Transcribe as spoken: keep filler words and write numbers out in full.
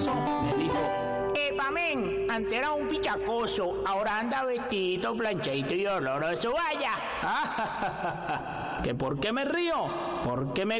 pasó, me dijo: Epa, men, antes era un pichacoso, ahora anda vestidito, planchadito y oloroso, vaya. ¿Que por qué me río? Porque me